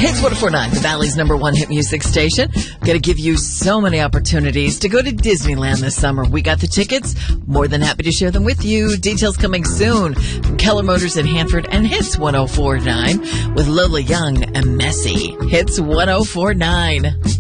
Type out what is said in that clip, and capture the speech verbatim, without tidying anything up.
Hits one oh four point nine, the Valley's number one hit music station. Going to give you so many opportunities to go to Disneyland this summer. We got the tickets. More than happy to share them with you. Details coming soon from Keller Motors in Hanford and Hits one oh four point nine with Lola Young and Messy. Hits one oh four point nine.